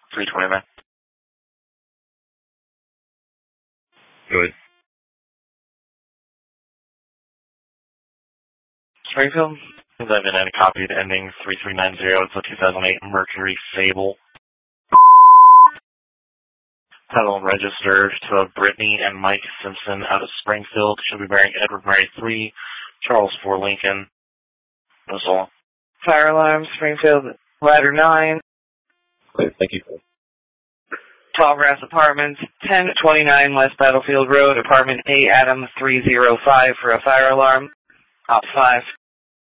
329. Good. Springfield? I've been in copied ending 3390. It's a 2008 Mercury Sable. Title registered to a Brittany and Mike Simpson out of Springfield. Should be bearing Edward Mary 3, Charles 4 Lincoln. That's all. Fire alarm, Springfield, ladder 9. Clear. Thank you. Tallgrass Apartments, 1029 West Battlefield Road, apartment A, Adam 305 for a fire alarm. Op 5.